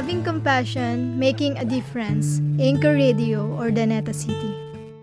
Having compassion, making a difference. Anchor Radio, Urdaneta City.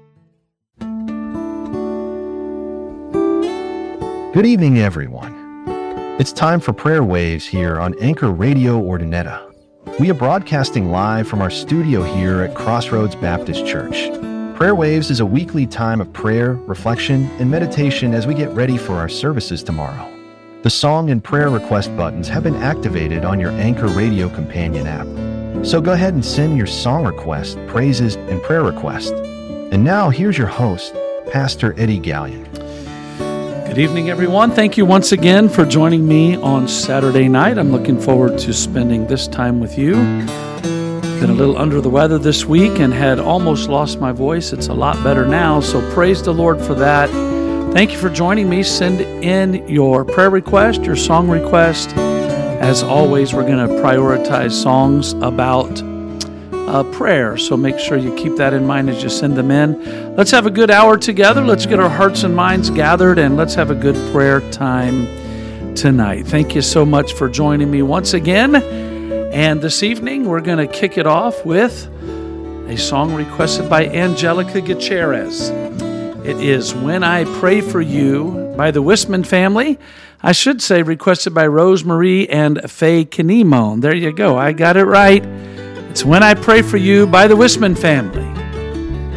Good evening, everyone. It's time for Prayer Waves here on Anchor Radio Urdaneta. We are broadcasting live from our studio here at Crossroads Baptist Church. Prayer Waves is a weekly time of prayer, reflection, and meditation as we get ready for our services tomorrow. The song and prayer request buttons have been activated on your Anchor Radio Companion app. So go ahead and send your song request, praises, and prayer request. And now here's your host, Pastor Eddie Gallion. Good evening, everyone. Thank you once again for joining me on Saturday night. I'm looking forward to spending this time with you. Been a little under the weather this week and had almost lost my voice. It's a lot better now, so praise the Lord for that. Thank you for joining me. Send in your prayer request, your song request. As always, we're going to prioritize songs about prayer, so make sure you keep that in mind as you send them in. Let's have a good hour together. Let's get our hearts and minds gathered, and let's have a good prayer time tonight. Thank you so much for joining me once again. And this evening, we're going to kick it off with a song requested by Angelica Gutierrez. It is When I Pray For You by the Wisman family. I should say requested by Rosemarie and Faye Kinemone. There you go. I got it right. It's When I Pray For You by the Wisman family.